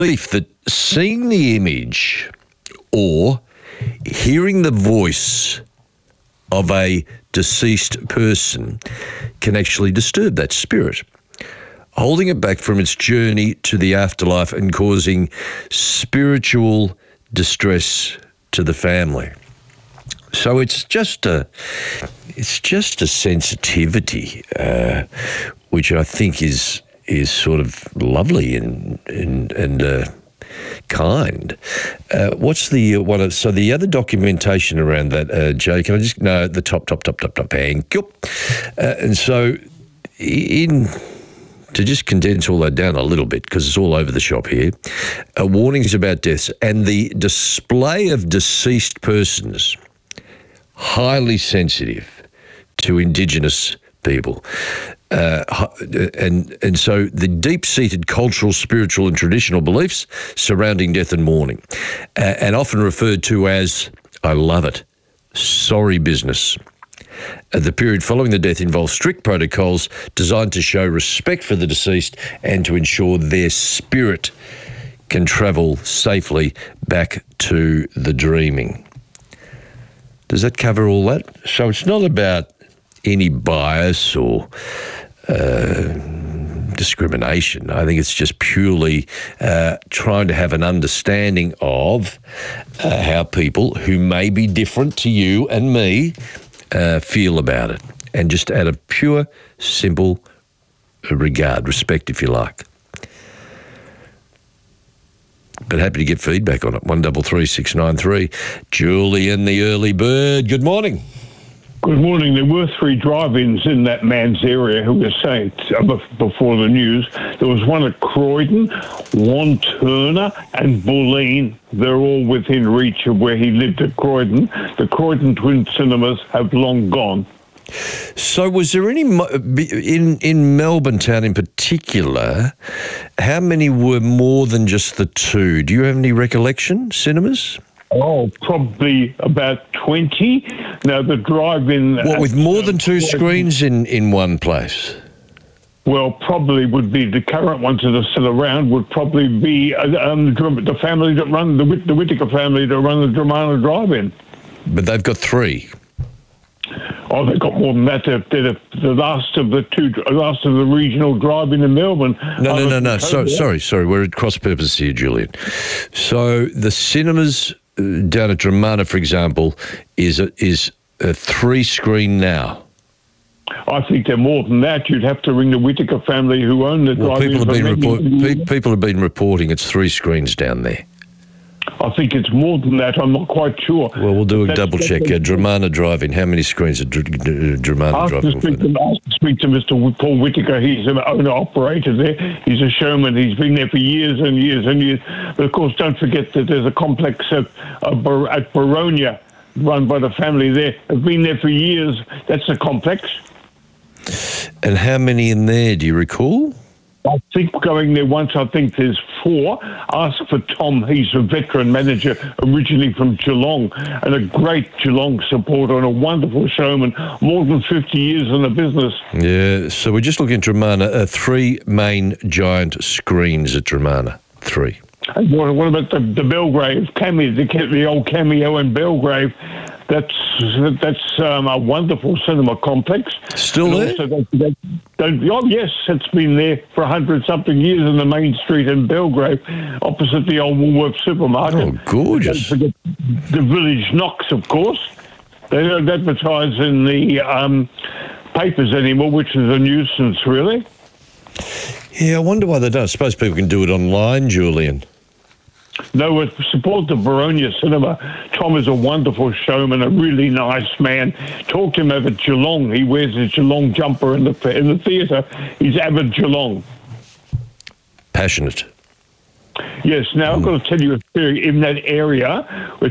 belief that seeing the image or hearing the voice of a deceased person can actually disturb that spirit, holding it back from its journey to the afterlife and causing spiritual distress to the family. So it's just a sensitivity, which I think is sort of lovely and kind. What's the one? So the other documentation around that, Jay? Can I just the top? Thank you. And so to just condense all that down a little bit, because it's all over the shop here, warnings about deaths and the display of deceased persons, highly sensitive to Indigenous people. And so the deep-seated cultural, spiritual and traditional beliefs surrounding death and mourning, and often referred to as, I love it, sorry business. The period following the death involves strict protocols designed to show respect for the deceased and to ensure their spirit can travel safely back to the dreaming. Does that cover all that? So it's not about any bias or discrimination. I think it's just purely trying to have an understanding of how people who may be different to you and me feel about it, and just out of pure, simple regard, respect, if you like. But happy to get feedback on it. 133693. Julian, the early bird. Good morning. Good morning. There were 3 drive-ins in that man's area who was saying before the news. There was one at Croydon, Wantirna and Bulleen. They're all within reach of where he lived at Croydon. The Croydon Twin Cinemas have long gone. So was there any, in Melbourne town in particular, how many were more than just the 2? Do you have any recollection, cinemas? Oh, probably about 20. Now, the drive-in... What, with more than 2 screens in one place? Well, probably would be the current ones that are still around would probably be the family that run, the Whittaker family that run the Dramana drive-in. But they've got 3. Oh, they've got more than that. They're the last of the regional drive-in in Melbourne. No. Sorry. We're at cross purposes here, Julian. So the cinemas down at Dramana, for example, is a 3-screen now. I think they're more than that. You'd have to ring the Whittaker family who own the drive-in. People have been reporting it's 3 screens down there. I think it's more than that. I'm not quite sure. Well, we'll do a double check. Dramana Drive-In. How many screens are Dramana Drive-In? I'll speak to Mr. Paul Whittaker. He's an owner-operator there. He's a showman. He's been there for years and years and years. But, of course, don't forget that there's a complex at Boronia run by the family there. Have been there for years. That's a complex. And how many in there, do you recall? I think going there once, I think there's 4. Ask for Tom. He's a veteran manager originally from Geelong and a great Geelong supporter and a wonderful showman, more than 50 years in the business. Yeah, so we're just looking at Dramana, 3 main giant screens at Dramana, 3. And what about the Belgrave cameo, the old cameo in Belgrave? That's a wonderful cinema complex. Still there? Oh, yes, it's been there for 100-something years in the main street in Belgrave, opposite the old Woolworth supermarket. Oh, gorgeous. Don't forget the Village Knox, of course. They don't advertise in the papers anymore, which is a nuisance, really. Yeah, I wonder why they don't. I suppose people can do it online, Julian. No, we support the Boronia Cinema. Tom is a wonderful showman, a really nice man. Talk to him over Geelong. He wears his Geelong jumper in the theatre. He's avid Geelong. Passionate. Yes. Now, I've got to tell you a story in that area.